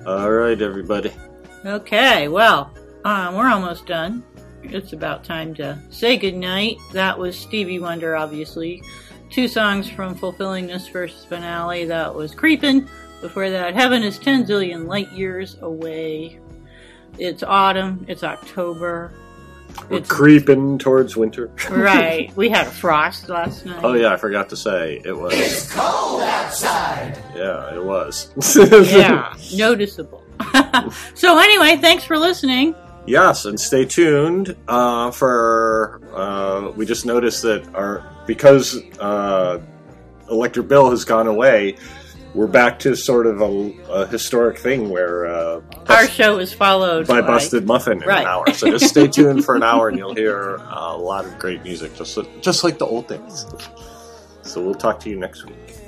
All right, everybody. Okay, well, we're almost done. It's about time to say goodnight. That was Stevie Wonder, obviously. 2 songs from Fulfilling This First finale. That was Creepin'. Before that, Heaven is 10 zillion light years away. It's autumn. It's October. We're creeping towards winter. Right. We had a frost last night. Oh, yeah, I forgot to say. It was... It's cold outside. Yeah, it was. Yeah, noticeable. So anyway, thanks for listening. Yes, and stay tuned for... we just noticed that because Electric Bill has gone away, we're back to sort of a historic thing where... our show is followed by Busted Muffin in an hour. So just stay tuned for an hour and you'll hear a lot of great music, just like the old days. So we'll talk to you next week.